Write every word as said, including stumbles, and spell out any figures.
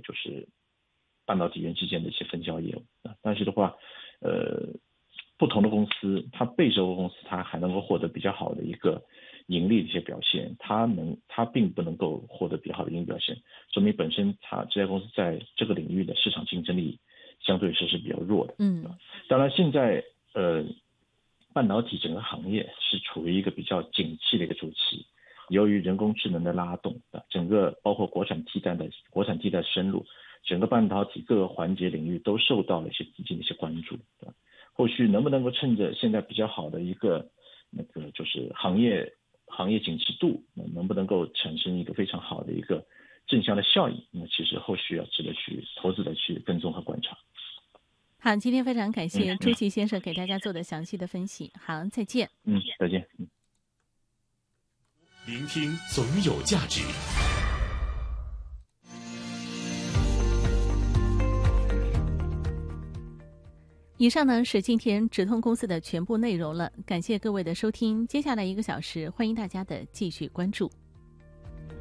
就是半导体元器件的一些分销业务啊。但是的话，呃，不同的公司，它被收购公司它还能够获得比较好的一个盈利的一些表现，它能它并不能够获得比较好的盈利表现，说明本身它这家公司在这个领域的市场竞争力相对是是比较弱的。 嗯， 当然现在呃，半导体整个行业是处于一个比较景气的一个周期，由于人工智能的拉动，整个包括国产替代的国产替代深入，整个半导体各个环节领域都受到了一些资金的一些关注。后续能不能够趁着现在比较好的一个那个就是行业行业景气度，能不能够产生一个非常好的一个正向的效应？那其实后续要值得去投资的去跟踪和观察。 好，今天非常感谢嗯朱琦先生给大家做的详细的分析。好，再见。 嗯，再见。嗯， 聆听总有价值。 以上呢是今天直通公司的全部内容了，感谢各位的收听。接下来一个小时，欢迎大家的继续关注。